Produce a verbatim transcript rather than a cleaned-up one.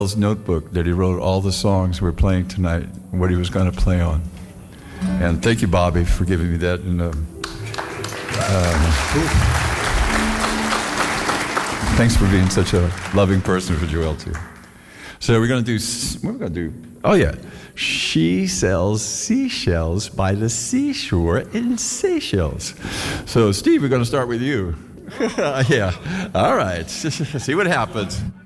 notebook that he wrote all the songs we're playing tonight and what he was going to play on. And thank you, Bobby, for giving me that. And um, um, thanks for being such a loving person for Joel, too. So we're going to do, what are we going to do? Oh, yeah. She sells seashells by the seashore in Seychelles. So, Steve, we're going to start with you. Yeah. All right. See what happens.